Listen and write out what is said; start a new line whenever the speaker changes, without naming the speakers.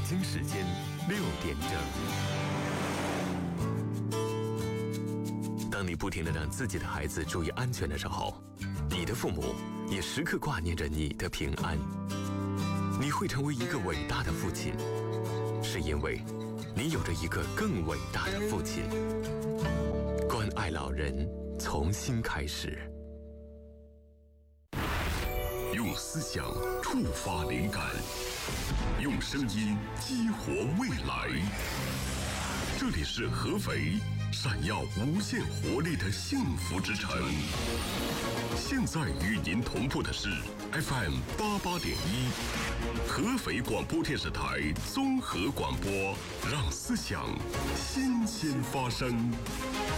京时间6点整。当你不停地让自己的孩子注意安全的时候，你的父母也时刻挂念着你的平安。你会成为一个伟大的父亲，是因为你有着一个更伟大的父亲。关爱老人，从新开始。
用思想触发灵感，用声音激活未来。这里是合肥，闪耀无限活力的幸福之城。现在与您同步的是 FM 88.1，合肥广播电视台综合广播，让思想新鲜发生。